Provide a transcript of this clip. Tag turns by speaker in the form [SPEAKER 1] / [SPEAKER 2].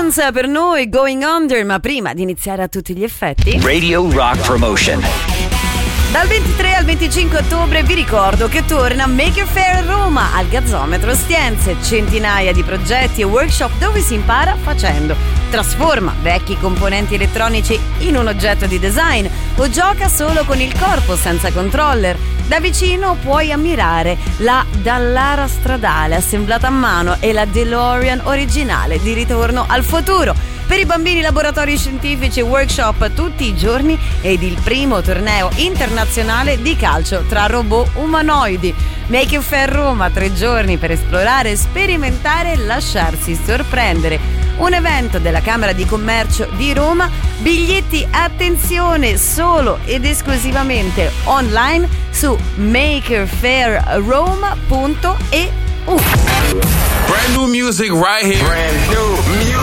[SPEAKER 1] Dance per noi, Going Under, ma prima di iniziare a tutti gli effetti,
[SPEAKER 2] Radio Rock Promotion.
[SPEAKER 1] dal 23 al 25 ottobre vi ricordo che torna Maker Faire Roma al Gazzometro Ostiense. Centinaia di progetti e workshop dove si impara facendo. Trasforma vecchi componenti elettronici in un oggetto di design o gioca solo con il corpo senza controller. Da vicino puoi ammirare la Dallara stradale assemblata a mano e la DeLorean originale di Ritorno al futuro. Per i bambini laboratori scientifici e workshop tutti i giorni ed il primo torneo internazionale di calcio tra robot umanoidi. Maker Faire Roma, 3 giorni per esplorare, sperimentare e lasciarsi sorprendere. Un evento della Camera di Commercio di Roma. Biglietti, attenzione, solo ed esclusivamente online su makerfairroma.eu.
[SPEAKER 3] Brand new music right here. Brand new music.